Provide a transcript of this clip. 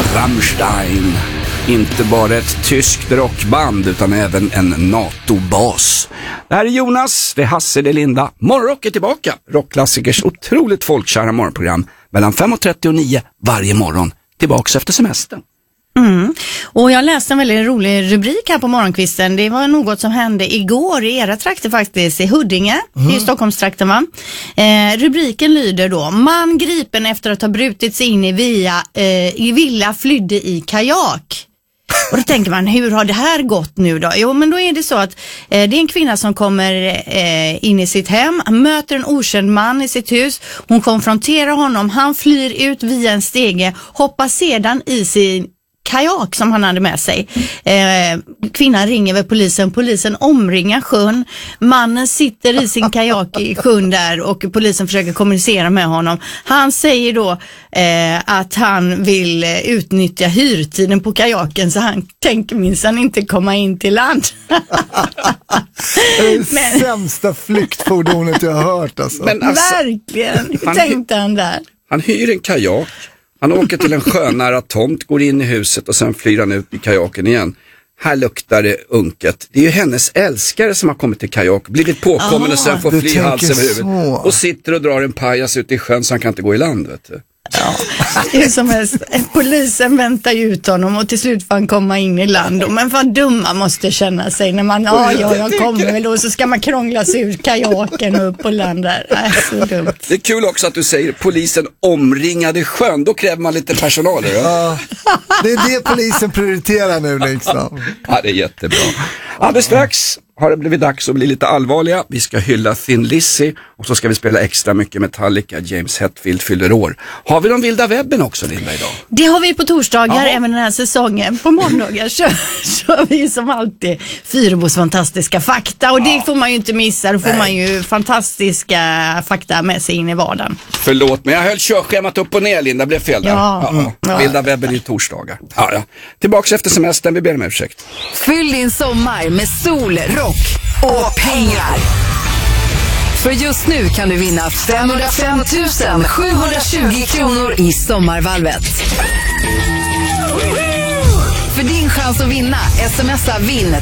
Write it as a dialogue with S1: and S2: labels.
S1: Rammstein. Inte bara ett tyskt rockband utan även en NATO-bas. Det här är Jonas, det är Hasse, det är Linda. Morgonrock är tillbaka. Rockklassikers otroligt folkkära morgonprogram. Mellan 5:30 och 9 varje morgon. Tillbaks efter semestern.
S2: Och jag läste en väldigt rolig rubrik här på morgonkvisten. Det var något som hände igår i era trakter faktiskt, i Huddinge, i Stockholmstrakten va? Rubriken lyder då: man gripen efter att ha brutit sig in i villa flydde i kajak. Och då tänker man, hur har det här gått nu då? Jo, men då är det så att det är en kvinna som kommer in i sitt hem, möter en okänd man i sitt hus, hon konfronterar honom, han flyr ut via en stege, hoppar sedan i sin kajak som han hade med sig. Kvinnan ringer väl polisen omringar sjön, mannen sitter i sin kajak i sjön där och polisen försöker kommunicera med honom. Han säger då att han vill utnyttja hyrtiden på kajaken, så han tänker minsann inte komma in till land.
S3: Det är det sämsta flyktfordonet jag har hört alltså.
S1: Men alltså,
S2: verkligen, tänkte han där.
S1: Han hyr en kajak. Han åker till en sjönära tomt, går in i huset och sen flyr han ut i kajaken igen. Här luktar det unket. Det är ju hennes älskare som har kommit till kajak, blivit påkommen och sen får fly hals över huvudet. Och sitter och drar en pajas ut i sjön så han kan inte gå i land, vet du.
S2: Ja, det är som helst. Polisen väntar ut honom och till slut får han komma in i land. Men vad dumma måste känna sig när man, jag kommer väl då, så ska man krångla sig ur kajaken och upp på land där. Så dumt.
S1: Det är kul också att du säger polisen omringade sjön, då kräver man lite personal.
S3: Ja, det är det polisen prioriterar nu liksom.
S1: Ja, det är jättebra. Alldeles strax har det blivit dags att bli lite allvarliga. Vi ska hylla Thin Lizzy och så ska vi spela extra mycket Metallica. James Hetfield fyller år. Har vi de vilda webben också, Linda, idag?
S2: Det har vi på torsdagar, även den här säsongen. På måndagar kör vi som alltid Fyrebos fantastiska fakta. Och det får man ju inte missa. Då får man ju fantastiska fakta med sig in i vardagen.
S1: Förlåt, men jag höll körschemat upp och ner, Linda. Blev fel där. Ja. Vilda webben i torsdagar. Ja. Tillbaks efter semestern, vi ber om ursäkt.
S4: Fyll din sommar med sol, rock och pengar. För just nu kan du vinna 505 720 kronor i sommarvalvet. För din chans att vinna, smsa vinn